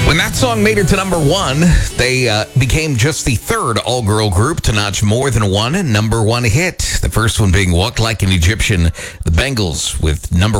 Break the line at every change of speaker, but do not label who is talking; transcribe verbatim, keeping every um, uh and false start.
When that song made it to number one, they uh, became just the third all-girl group to notch more than one number one hit. The first one being Walk Like an Egyptian, the Bengals with number